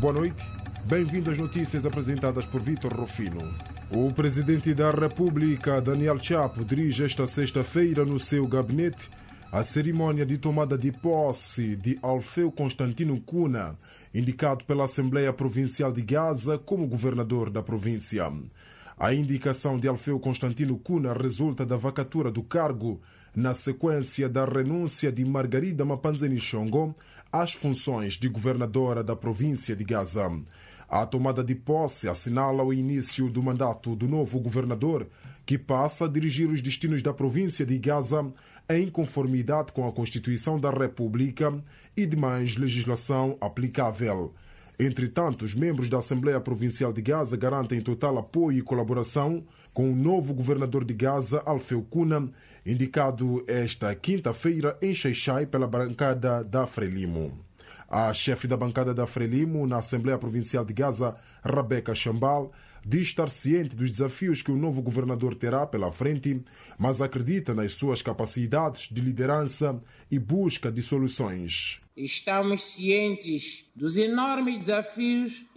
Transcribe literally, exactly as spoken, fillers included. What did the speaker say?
Boa noite, bem-vindo às notícias apresentadas por Vítor Rufino. O presidente da República, Daniel Chapo, dirige esta sexta-feira no seu gabinete a cerimônia de tomada de posse de Alfeu Constantino Cunha, indicado pela Assembleia Provincial de Gaza como governador da província. A indicação de Alfeu Constantino Cunha resulta da vacatura do cargo na sequência da renúncia de Margarida Mapanzeni Shongo às funções de governadora da província de Gaza. A tomada de posse assinala o início do mandato do novo governador, que passa a dirigir os destinos da província de Gaza em conformidade com a Constituição da República e demais legislação aplicável. Entretanto, os membros da Assembleia Provincial de Gaza garantem total apoio e colaboração com o novo governador de Gaza, Alfeu Cunha, indicado esta quinta-feira em Xai-Xai pela bancada da Frelimo. A chefe da bancada da Frelimo na Assembleia Provincial de Gaza, Rabeca Chambal, diz estar ciente dos desafios que o novo governador terá pela frente, mas acredita nas suas capacidades de liderança e busca de soluções. Estamos cientes dos enormes desafios